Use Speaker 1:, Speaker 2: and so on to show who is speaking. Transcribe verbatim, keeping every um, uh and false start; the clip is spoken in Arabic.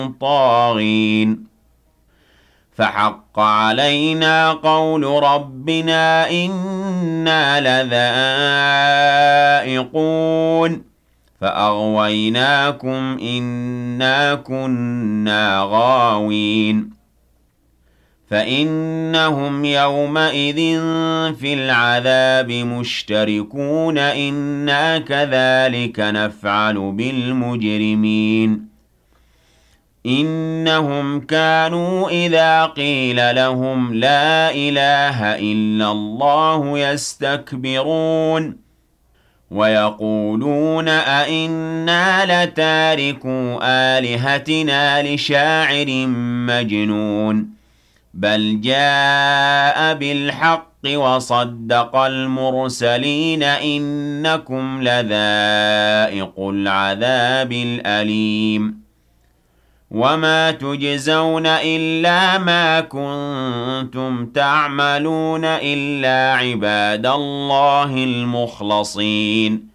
Speaker 1: طاغين فحق علينا قول ربنا إنا لذائقون فأغويناكم إنا كنا غاوين فإنهم يومئذ في العذاب مشتركون إنا كذلك نفعل بالمجرمين إنهم كانوا إذا قيل لهم لا إله إلا الله يستكبرون ويقولون أئنا لتاركو آلهتنا لشاعر مجنون بل جاء بالحق وصدق المرسلين إنكم لذائق العذاب الأليم وما تجزون إلا ما كنتم تعملون إلا عباد الله المخلصين